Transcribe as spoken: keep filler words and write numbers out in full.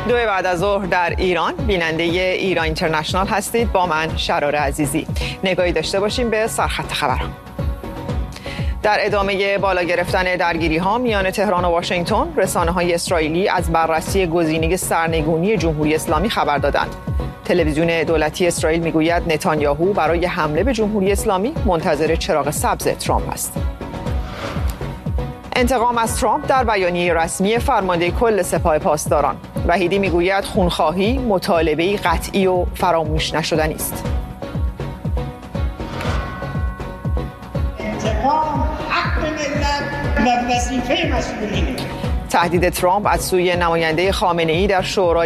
دو بعد از ظهر در ایران بیننده ایران اینترنشنال هستید. با من شرار عزیزی. نگاهی داشته باشیم به سرخط خبرها. در ادامه بالا گرفتن درگیری‌ها میان تهران و واشنگتن، رسانه‌های اسرائیلی از بررسی گزینه سرنگونی جمهوری اسلامی خبر دادند. تلویزیون دولتی اسرائیل میگوید نتانیاهو برای حمله به جمهوری اسلامی منتظر چراغ سبز ترامپ است. انتقام از ترامپ در بیانیه رسمی فرمانده کل سپاه پاسداران. وحیدی میگوید خونخواهی مطالبه‌ای قطعی و فراموش نشدنی است. انتقام حق ملت و وظیفه مسئولینه. تهدید ترامپ از سوی نماینده خامنه‌ای در شورای